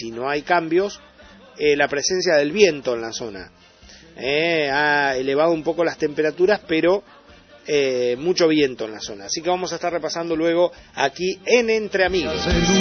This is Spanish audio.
si no hay cambios, la presencia del viento en la zona. Ha elevado un poco las temperaturas, pero mucho viento en la zona. Así que vamos a estar repasando luego aquí en Entre Amigos.